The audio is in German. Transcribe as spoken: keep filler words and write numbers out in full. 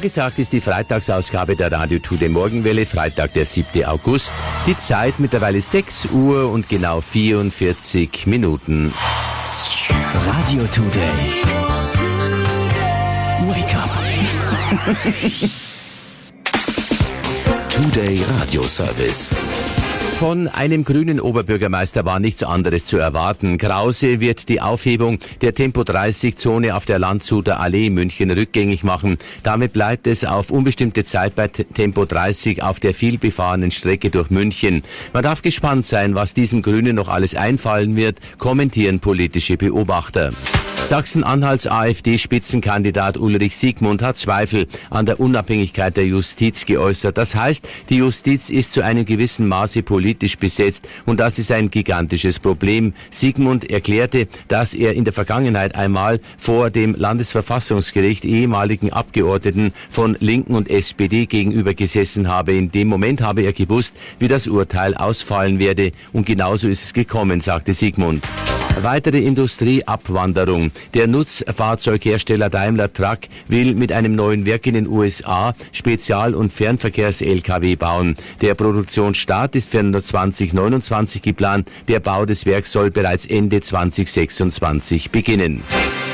Angesagt ist die Freitagsausgabe der Radio Today Morgenwelle, Freitag, der siebten August. Die Zeit mittlerweile sechs Uhr und genau vierundvierzig Minuten. Radio Today. Wake up. Today Radio Service. Von einem grünen Oberbürgermeister war nichts anderes zu erwarten. Krause wird die Aufhebung der Tempo dreißig Zone auf der Landshuter Allee München rückgängig machen. Damit bleibt es auf unbestimmte Zeit bei Tempo dreißig auf der vielbefahrenen Strecke durch München. Man darf gespannt sein, was diesem Grünen noch alles einfallen wird, kommentieren politische Beobachter. Sachsen-Anhalts AfD-Spitzenkandidat Ulrich Siegmund hat Zweifel an der Unabhängigkeit der Justiz geäußert. Das heißt, die Justiz ist zu einem gewissen Maße politisch besetzt und das ist ein gigantisches Problem. Siegmund erklärte, dass er in der Vergangenheit einmal vor dem Landesverfassungsgericht ehemaligen Abgeordneten von Linken und S P D gegenüber gesessen habe. In dem Moment habe er gewusst, wie das Urteil ausfallen werde und genauso ist es gekommen, sagte Siegmund. Weitere Industrieabwanderung. Der Nutzfahrzeughersteller Daimler Truck will mit einem neuen Werk in den U S A Spezial- und Fernverkehrs-L K W bauen. Der Produktionsstart ist für zwanzig neunundzwanzig geplant. Der Bau des Werks soll bereits Ende zwanzig sechsundzwanzig beginnen.